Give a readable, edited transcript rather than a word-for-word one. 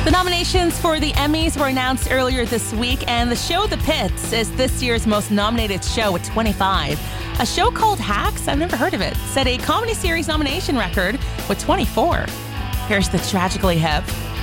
The nominations for the Emmys were announced earlier this week, and the show The Pits is this year's most nominated show with 25. A show called Hacks, I've never heard of it, set a comedy series nomination record with 24. Here's the Tragically Hip.